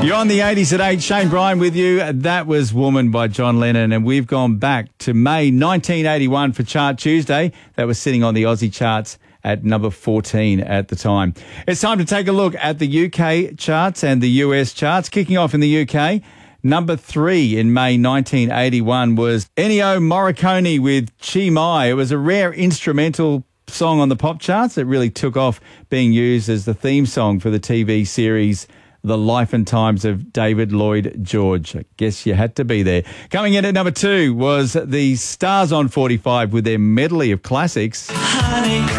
You're on the 80s at 8. Shane Bryan with you. That was Woman by John Lennon. And we've gone back to May 1981 for Chart Tuesday. That was sitting on the Aussie charts at number 14 at the time. It's time to take a look at the UK charts and the US charts. Kicking off in the UK, number 3 in May 1981 was Ennio Morricone with Chi Mai. It was a rare instrumental song on the pop charts. It really took off, being used as the theme song for the TV series The Life and Times of David Lloyd George. I guess you had to be there. Coming in at number 2 was the Stars on 45 with their medley of classics. Honey.